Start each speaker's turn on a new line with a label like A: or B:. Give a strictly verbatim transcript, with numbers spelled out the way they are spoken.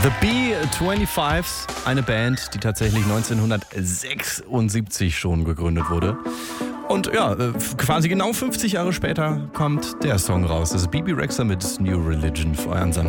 A: The B fünfundzwanzig, eine Band, die tatsächlich neunzehnhundertsechsundsiebzig schon gegründet wurde. Und ja, quasi genau fünfzig Jahre später kommt der Song raus. Das ist Bebe Rexha mit New Religion für euren Samstag.